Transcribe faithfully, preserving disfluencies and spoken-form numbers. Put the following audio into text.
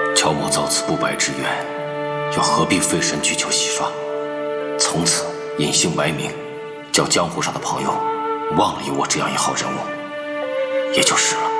乔某造此不白之冤，又何必费神去求洗刷？从此隐姓埋名，叫江湖上的朋友忘了有我这样一号人物，也就是了。